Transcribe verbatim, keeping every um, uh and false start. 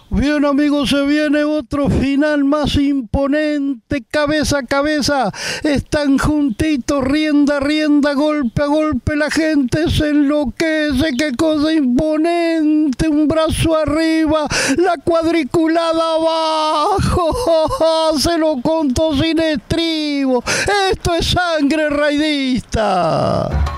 Bien, amigos, se viene otro final más imponente, cabeza a cabeza. Están juntitos, rienda a rienda, golpe a golpe. La gente se enloquece, qué cosa imponente. Un brazo arriba, la cuadriculada abajo. Se lo contó sin estribo. Esto es sangre raidista.